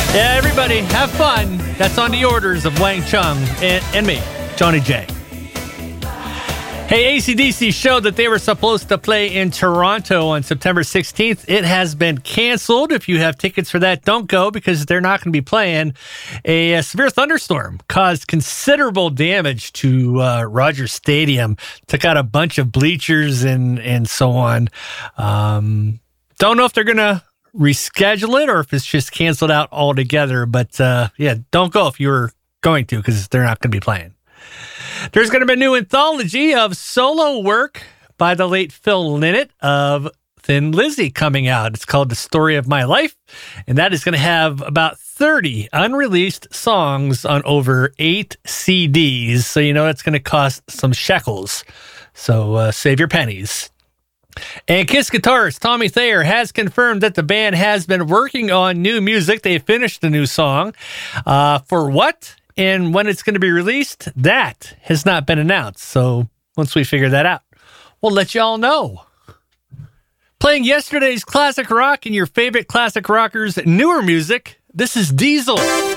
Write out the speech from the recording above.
Yeah, everybody, have fun. That's on the orders of Wang Chung and me, Johnny J. Hey, AC/DC showed that they were supposed to play in Toronto on September 16th. It has been canceled. If you have tickets for that, don't go because they're not going to be playing. A severe thunderstorm caused considerable damage to Rogers Stadium. Took out a bunch of bleachers and so on. Don't know if they're going to reschedule it or if it's just canceled out altogether. But yeah, don't go if you're going to because they're not going to be playing. There's going to be a new anthology of solo work by the late Phil Lynott of Thin Lizzy coming out. It's called The Story of My Life, and that is going to have about 30 unreleased songs on over 8 CDs. So you know it's going to cost some shekels. So save your pennies. And Kiss guitarist Tommy Thayer has confirmed that the band has been working on new music. They finished a new song. For what? And when it's going to be released, that has not been announced. So once we figure that out, we'll let you all know. Playing yesterday's classic rock and your favorite classic rockers' newer music, this is Diesel.